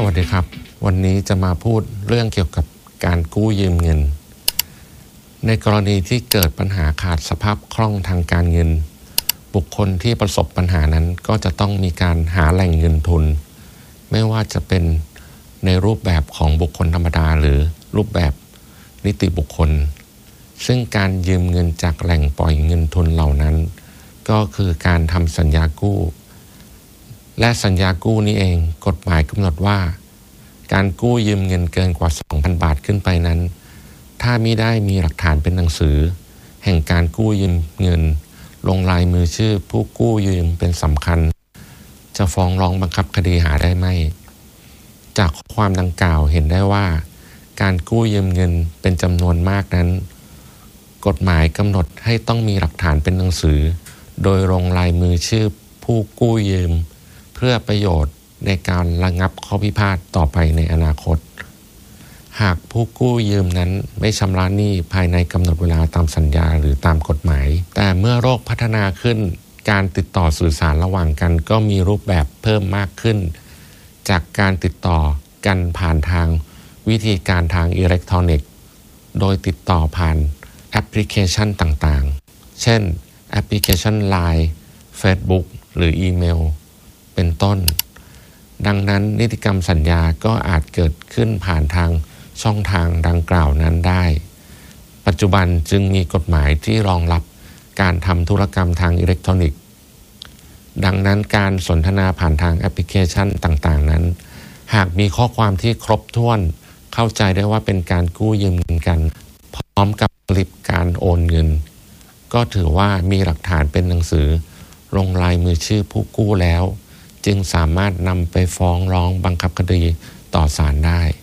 วัสดีครับวันนี้จะมาพูดเรื่องเกี่ยวกับการกู้ยืมเงินในกรณีที่เกิดปัญหาขาดสภาพคล่องทางการเงินบุคคลที่ประสบปัญหานั้นก็จะต้องมีการหาแหล่งเงินทุนไม่ว่าจะเป็นในรูปแบบของบุคคลธรรมดาหรือรูปแบบนิติบุคคลซึ่งการยืมเงินจากแหล่งปล่อยเงินทุนเหล่านั้นก็คือการทำสัญญากู้และสัญญากู้นี้เองกฎหมายกำหนดว่าการกู้ยืมเงินเกินกว่า 2,000 บาทขึ้นไปนั้นถ้ามิได้มีหลักฐานเป็นหนังสือแห่งการกู้ยืมเงินลงลายมือชื่อผู้กู้ยืมเป็นสำคัญจะฟ้องร้องบังคับคดีหาได้ไหมจากข้อความดังกล่าวเห็นได้ว่าการกู้ยืมเงินเป็นจำนวนมากนั้นกฎหมายกำหนดให้ต้องมีหลักฐานเป็นหนังสือโดยลงลายมือชื่อผู้กู้ยืมเพื่อประโยชน์ในการระงับข้อพิพาทต่อไปในอนาคตหากผู้กู้ยืมนั้นไม่ชำระหนี้ภายในกำหนดเวลาตามสัญญาหรือตามกฎหมายแต่เมื่อโลกพัฒนาขึ้นการติดต่อสื่อสารระหว่างกันก็มีรูปแบบเพิ่มมากขึ้นจากการติดต่อกันผ่านทางวิธีการทางอิเล็กทรอนิกส์โดยติดต่อผ่านแอปพลิเคชันต่างๆเช่นแอปพลิเคชัน LINE Facebook หรืออีเมลเป็นต้นดังนั้นนิติกรรมสัญญาก็อาจเกิดขึ้นผ่านทางช่องทางดังกล่าวนั้นได้ปัจจุบันจึงมีกฎหมายที่รองรับการทำธุรกรรมทางอิเล็กทรอนิกส์ดังนั้นการสนทนาผ่านทางแอปพลิเคชันต่างๆนั้นหากมีข้อความที่ครบถ้วนเข้าใจได้ว่าเป็นการกู้ยืมเงินกันพร้อมกับสลิปการโอนเงินก็ถือว่ามีหลักฐานเป็นหนังสือลงลายมือชื่อผู้กู้แล้วจึงสามารถนำไปฟ้องร้องบังคับคดีต่อศาลได้